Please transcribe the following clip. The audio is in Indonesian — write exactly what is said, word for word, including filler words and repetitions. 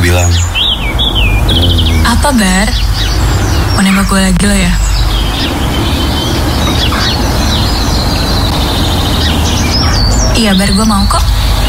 bilang. Apa, Bar? Mau nembak gue lagi lo ya? Iya, Bar, gue mau kok.